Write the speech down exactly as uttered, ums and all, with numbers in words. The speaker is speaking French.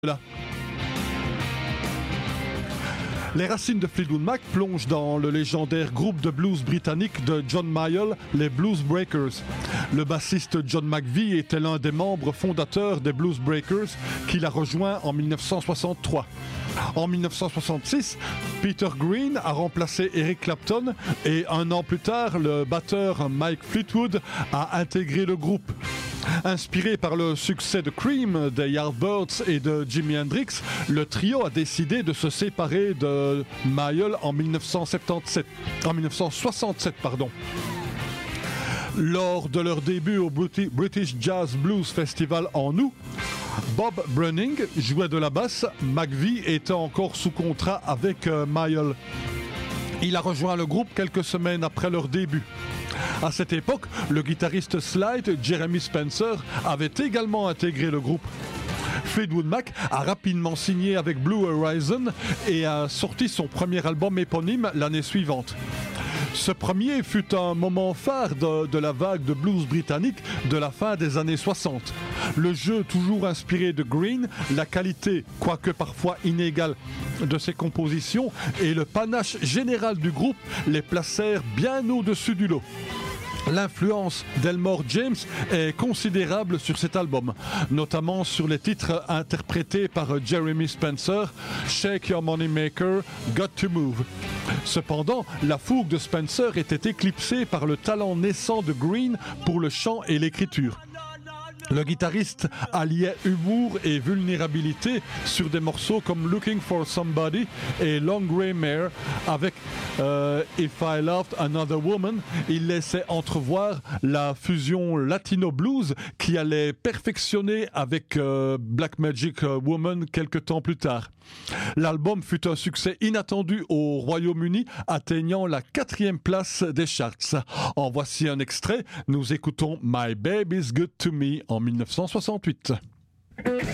Là. Les racines de Fleetwood Mac plongent dans le légendaire groupe de blues britannique de John Mayall, les Blues Breakers. Le bassiste John McVie était l'un des membres fondateurs des Blues Breakers qu'il a rejoint en dix-neuf cent soixante-trois. En dix-neuf cent soixante-six, Peter Green a remplacé Eric Clapton et un an plus tard, le batteur Mike Fleetwood a intégré le groupe. Inspiré par le succès de Cream, des Yardbirds et de Jimi Hendrix, le trio a décidé de se séparer de Mayall en dix-neuf cent soixante-sept. En dix-neuf cent soixante-sept, pardon. Lors de leur début au British Jazz Blues Festival en août, Bob Browning jouait de la basse, McVie était encore sous contrat avec euh, Mayall. Il a rejoint le groupe quelques semaines après leur début. À cette époque, le guitariste slide Jeremy Spencer avait également intégré le groupe. Fleetwood Mac a rapidement signé avec Blue Horizon et a sorti son premier album éponyme l'année suivante. Ce premier fut un moment phare de, de la vague de blues britannique de la fin des années soixante. Le jeu toujours inspiré de Green, la qualité, quoique parfois inégale, de ses compositions et le panache général du groupe les placèrent bien au-dessus du lot. L'influence d'Elmore James est considérable sur cet album, notamment sur les titres interprétés par Jeremy Spencer, Shake Your Money Maker, Got to Move. Cependant, la fougue de Spencer était éclipsée par le talent naissant de Green pour le chant et l'écriture. Le guitariste alliait humour et vulnérabilité sur des morceaux comme Looking for Somebody et Long Grey Mare. Avec euh, If I Loved Another Woman, il laissait entrevoir la fusion latino-blues qui allait perfectionner avec euh, Black Magic Woman quelques temps plus tard. L'album fut un succès inattendu au Royaume-Uni, atteignant la quatrième place des charts. En voici un extrait, nous écoutons My Baby's Good to Me en dix-neuf cent soixante-huit.